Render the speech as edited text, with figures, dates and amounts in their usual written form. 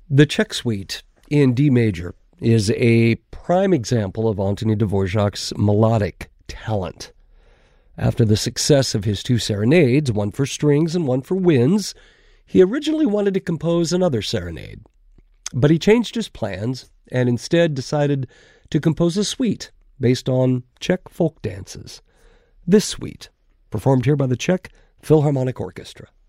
The Czech Suite in D major is a prime example of Antonín Dvořák's melodic talent. After the success of his two serenades, one for strings and one for winds, he originally wanted to compose another serenade. But he changed his plans and instead decided to compose a suite based on Czech folk dances. This suite, performed here by the Czech Philharmonic Orchestra.